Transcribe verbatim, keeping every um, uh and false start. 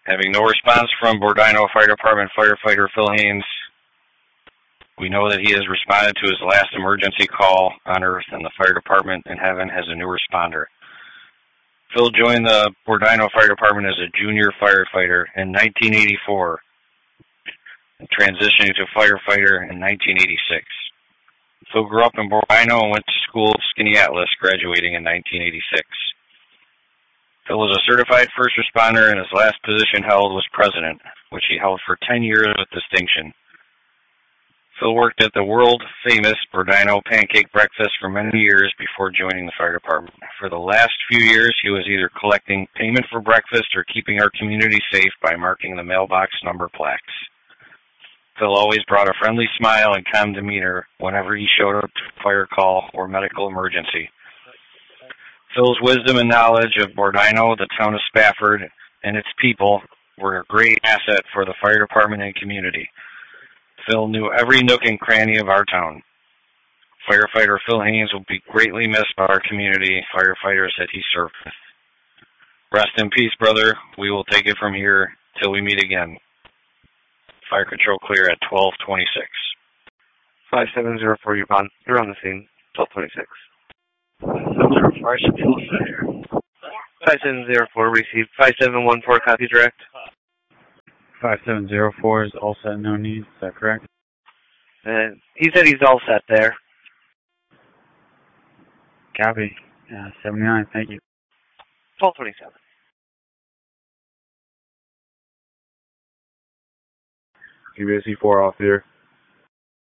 Having no response from Bordino Fire Department firefighter Phil Haynes, we know that he has responded to his last emergency call on Earth, and the fire department in heaven has a new responder. Phil joined the Bordino Fire Department as a junior firefighter in nineteen eighty-four, and transitioning to firefighter in nineteen eighty-six. Phil grew up in Bordino and went to school at Skaneateles, graduating in nineteen eighty-six. Phil was a certified first responder, and his last position held was president, which he held for ten years with distinction. Phil worked at the world-famous Bordino Pancake Breakfast for many years before joining the fire department. For the last few years, he was either collecting payment for breakfast or keeping our community safe by marking the mailbox number plaques. Phil always brought a friendly smile and calm demeanor whenever he showed up to a fire call or medical emergency. Phil's wisdom and knowledge of Bordino, the town of Spafford, and its people were a great asset for the fire department and community. Phil knew every nook and cranny of our town. Firefighter Phil Haynes will be greatly missed by our community firefighters that he served with. Rest in peace, brother. We will take it from here till we meet again. Fire control clear at twelve twenty-six. five seven zero four, you're on, you're on the scene. twelve twenty-six. five seven zero four received. five seven one four, copy direct. five seven zero four is all set, no needs. Is that correct? Uh, he said he's all set there. Copy. Uh, seventy-nine, thank you. twelve twenty-seven. Q B S C four off here.